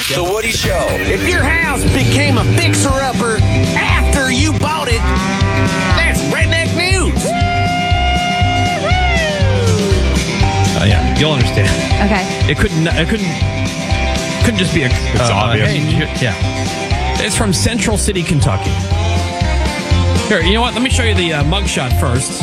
The Woody Show. If your house became a fixer-upper after you bought it, that's redneck news. Yeah, you'll understand. Okay. It couldn't just be a. It's obvious. Yeah. It's from Central City, Kentucky. Here, you know what? Let me show you the mugshot first.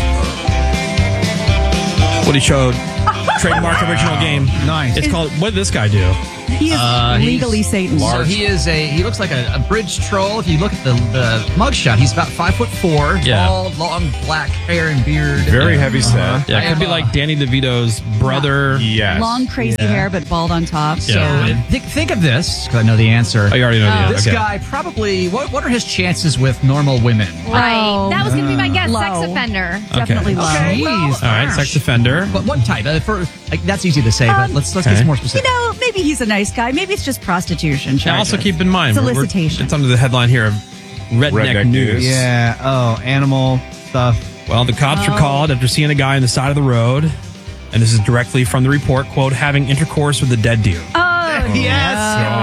What he showed. Trademark original game. Nice. It's called. What did this guy do? He is legally Satan. So he looks like a bridge troll. If you look at the mugshot, he's about 5'4". Yeah. Tall, long black hair and beard. Very heavy set. Yeah, it could be like Danny DeVito's brother. Yes. Long, crazy hair, but bald on top. Yeah. So think of this, because I know the answer. Oh, you already know the answer. This Okay. guy probably, what are his chances with normal women? Right. Oh, That was going to be my guess. low. Sex offender. Definitely low. Okay. All right, sex offender. But what type? That's easy to say, but let's get some more specific. Maybe he's a nice guy. Maybe it's just prostitution. Now, also keep in mind, solicitation. it's under the headline here of Redneck News. Yeah. Oh, animal stuff. Well, the cops were called after seeing a guy on the side of the road, and this is directly from the report, quote, having intercourse with a dead deer. Oh, Yes.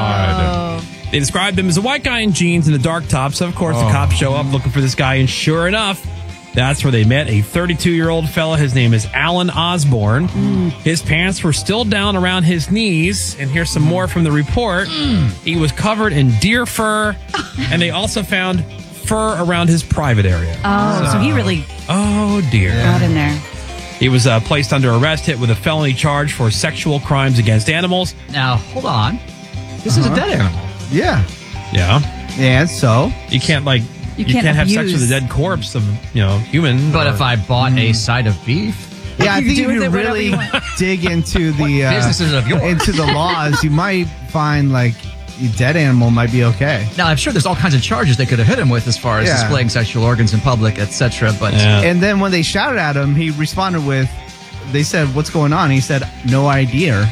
God. They described him as a white guy in jeans and a dark top, so of course the cops show up looking for this guy, and sure enough, that's where they met a 32-year-old fella. His name is Alan Osborne. His pants were still down around his knees, and here's some more from the report. He was covered in deer fur, and they also found fur around his private area. so he really Oh, dear. got in there. He was placed under arrest, hit with a felony charge for sexual crimes against animals. Now, hold on. This is a dead animal. Yeah. Yeah. And so? You can't, you can't have sex with a dead corpse of, human. But if I bought a side of beef, Yeah, I you think do if with you it whatever really you want. dig into the businesses of yours. into the laws, you might find a dead animal might be okay. Now, I'm sure there's all kinds of charges they could have hit him with as far as Yeah. displaying sexual organs in public, etc. But Yeah. And then when they shouted at him, he responded with, they said, "What's going on?" He said, "No idea."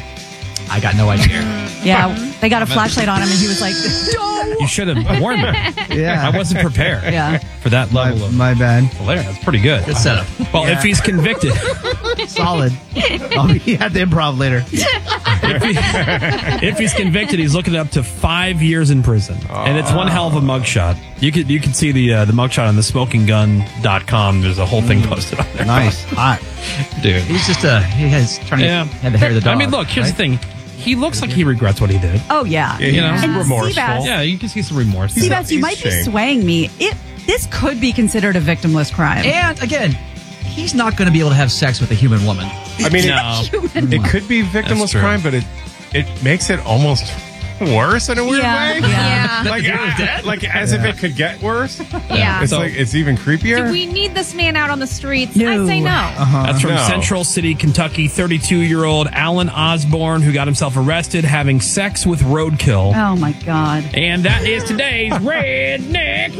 I got no idea. Yeah, they got a flashlight on him, and he was like, You should have warned me. Yeah. I wasn't prepared Yeah. for that level of My bad. hilarious. That's pretty good. Good setup. Well, if he's convicted, Solid. I'll be at the improv later. if he's convicted, he's looking up to 5 years in prison. And it's one hell of a mugshot. You can see the mugshot on the smokinggun.com. There's a whole thing posted on there. Nice. Hot. Dude. He's just had the hair of the dog. I mean, look, here's right? the thing. He looks like he regrets what he did. "Oh yeah." You know? And remorseful. Seabass, Yeah, you can see some remorse. Seabass, you might be shamed. swaying me. This could be considered a victimless crime. And again, he's not going to be able to have sex with a human woman. I mean, No. it could be victimless That's true. crime, but it makes it almost worse in a weird Yeah, way. yeah. Like as if it could get worse. Yeah. It's it's even creepier. Do we need this man out on the streets? No. I say no. That's from No. Central City, Kentucky. 32-year-old Alan Osborne, who got himself arrested having sex with roadkill. Oh my God. And that is today's Redneck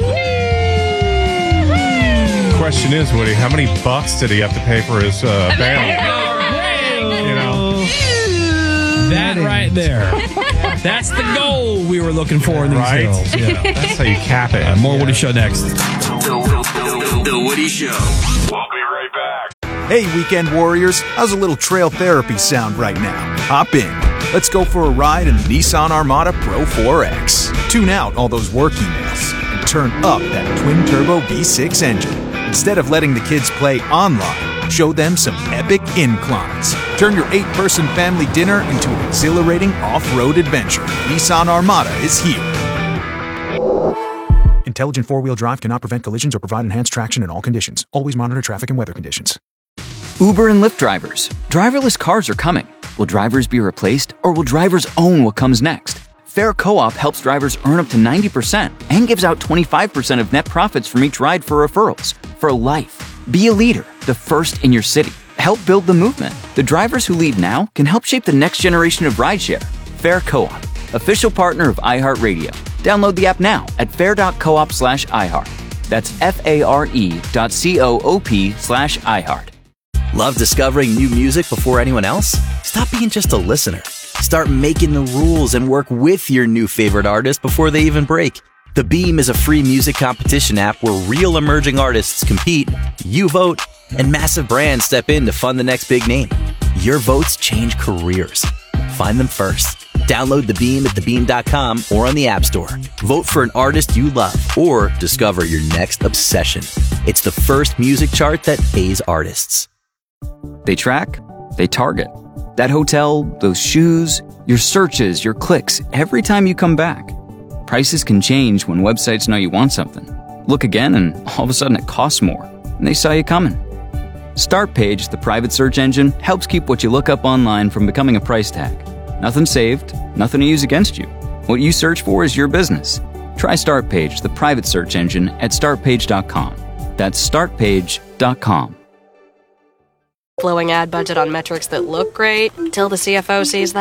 Question is, Woody, how many bucks did he have to pay for his bail? You know, That right there. That's the goal we were looking for in these Right? hills. Yeah. that's how you cap it. More Woody Show next. The Woody Show. We'll be right back. Hey, weekend warriors, how's a little trail therapy sound right now? Hop in. Let's go for a ride in the Nissan Armada Pro 4X. Tune out all those work emails and turn up that twin-turbo V6 engine. Instead of letting the kids play online, show them some epic inclines. Turn your 8-person family dinner into an exhilarating off-road adventure. Nissan Armada is here. Intelligent four-wheel drive cannot prevent collisions or provide enhanced traction in all conditions. Always monitor traffic and weather conditions. Uber and Lyft drivers. Driverless cars are coming. Will drivers be replaced, or will drivers own what comes next? Fair Co-op helps drivers earn up to 90% and gives out 25% of net profits from each ride for referrals. For life. Be a leader, the first in your city. Help build the movement. The drivers who lead now can help shape the next generation of rideshare. Fair Co-op, official partner of iHeartRadio. Download the app now at fair.coop/iHeart. That's FARE.coop/iHeart. Love discovering new music before anyone else? Stop being just a listener. Start making the rules and work with your new favorite artist before they even break. The Beam is a free music competition app where real emerging artists compete, you vote, and massive brands step in to fund the next big name. Your votes change careers. Find them first. Download The Beam at thebeam.com or on the App Store. Vote for an artist you love or discover your next obsession. It's the first music chart that pays artists. They track, they target. That hotel, those shoes, your searches, your clicks, every time you come back. Prices can change when websites know you want something. Look again and all of a sudden it costs more, and they saw you coming. Startpage, the private search engine, helps keep what you look up online from becoming a price tag. Nothing saved, nothing to use against you. What you search for is your business. Try Startpage, the private search engine, at startpage.com. That's startpage.com. Blowing ad budget on metrics that look great till the CFO sees that.